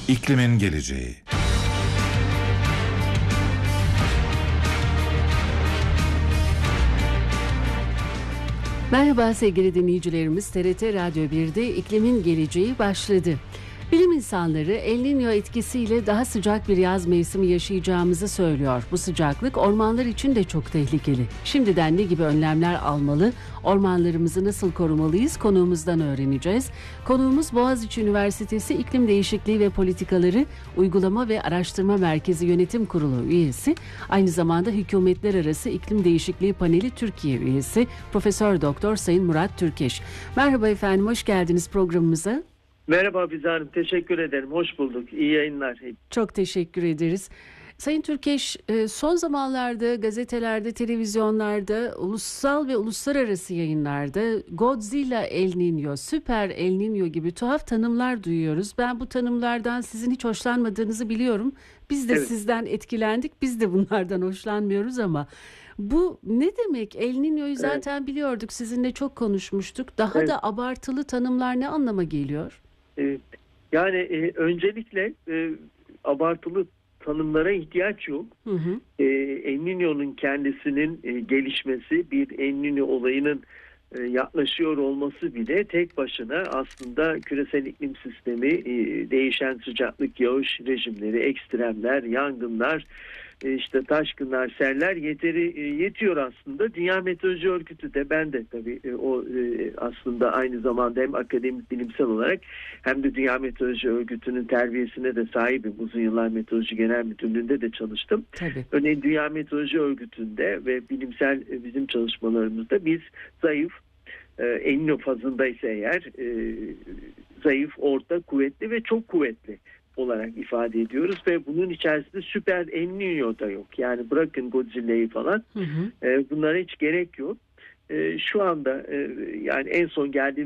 İklimin geleceği. Merhaba sevgili dinleyicilerimiz, TRT Radyo 1'de İklimin Geleceği başladı. Bilim insanları El Niño etkisiyle daha sıcak bir yaz mevsimi yaşayacağımızı söylüyor. Bu sıcaklık ormanlar için de çok tehlikeli. Şimdiden ne gibi önlemler almalı, ormanlarımızı nasıl korumalıyız konuğumuzdan öğreneceğiz. Konuğumuz Boğaziçi Üniversitesi İklim Değişikliği ve Politikaları Uygulama ve Araştırma Merkezi Yönetim Kurulu üyesi, aynı zamanda Hükümetler Arası İklim Değişikliği Paneli Türkiye üyesi Profesör Doktor Sayın Murat Türkeş. Merhaba efendim, hoş geldiniz programımıza. Merhaba Afize Hanım, teşekkür ederim. Hoş bulduk. İyi yayınlar. Çok teşekkür ederiz. Sayın Türkeş, son zamanlarda gazetelerde, televizyonlarda, ulusal ve uluslararası yayınlarda Godzilla El Niño, Süper El Niño gibi tuhaf tanımlar duyuyoruz. Ben bu tanımlardan sizin hiç hoşlanmadığınızı biliyorum. Biz de Evet. sizden etkilendik. Biz de bunlardan hoşlanmıyoruz ama bu ne demek? El Niño'yu zaten biliyorduk. Sizinle çok konuşmuştuk. Daha da abartılı tanımlar ne anlama geliyor? Öncelikle abartılı tanımlara ihtiyaç yok. El Niño'nun kendisinin gelişmesi, bir El Niño olayının yaklaşıyor olması bile tek başına aslında küresel iklim sistemi, değişen sıcaklık, yağış rejimleri, ekstremler, yangınlar, işte taşkınlar, seller yetiyor aslında. Dünya Meteoroloji Örgütü de, ben de tabii aslında aynı zamanda hem akademik bilimsel olarak hem de Dünya Meteoroloji Örgütü'nün terbiyesine de sahibim. Uzun yıllar Meteoroloji Genel Müdürlüğü'nde de çalıştım. Tabii. Örneğin Dünya Meteoroloji Örgütü'nde ve bilimsel bizim çalışmalarımızda biz zayıf, El Niño fazındaysa eğer zayıf, orta, kuvvetli ve çok kuvvetli olarak ifade ediyoruz ve bunun içerisinde süper El Niño da yok. Yani bırakın Godzilla'yı falan, bunlara hiç gerek yok. Şu anda yani en son geldiğim